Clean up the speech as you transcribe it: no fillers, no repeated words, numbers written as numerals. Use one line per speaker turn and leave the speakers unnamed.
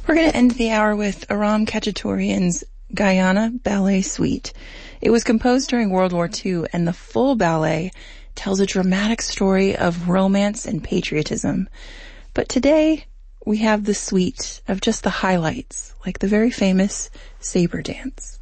We're going to end the hour with Aram Khachaturian's Guyana Ballet Suite. It was composed during World War II, and the full ballet tells a dramatic story of romance and patriotism. But today, we have the suite of just the highlights, like the very famous saber dance.